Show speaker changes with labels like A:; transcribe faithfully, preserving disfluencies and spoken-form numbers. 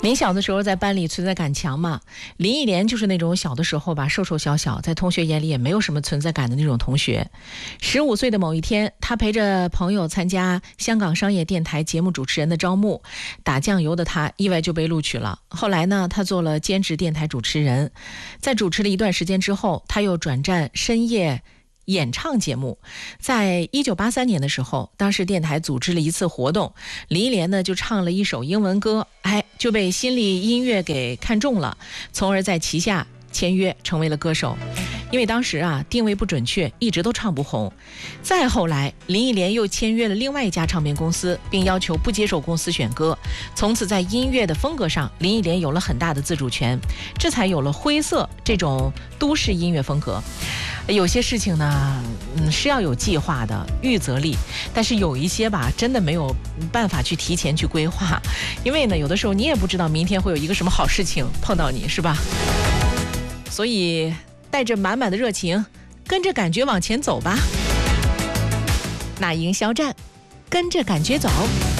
A: 您小的时候在班里存在感强吗？林忆莲就是那种小的时候吧，瘦瘦小小，在同学眼里也没有什么存在感的那种同学。十五岁的某一天，她陪着朋友参加香港商业电台节目主持人的招募，打酱油的她意外就被录取了。后来呢，她做了兼职电台主持人，在主持了一段时间之后，她又转战深夜演唱节目。在一九八三年的时候，当时电台组织了一次活动，林忆莲呢就唱了一首英文歌，哎，就被新力音乐给看中了，从而在旗下签约成为了歌手。因为当时啊定位不准确，一直都唱不红。再后来，林忆莲又签约了另外一家唱片公司，并要求不接受公司选歌。从此在音乐的风格上，林忆莲有了很大的自主权，这才有了灰色这种都市音乐风格。有些事情呢，嗯，是要有计划的，预则立，但是有一些吧，真的没有办法去提前去规划，因为呢，有的时候你也不知道明天会有一个什么好事情碰到你，是吧？所以带着满满的热情，跟着感觉往前走吧。那营销站，跟着感觉走。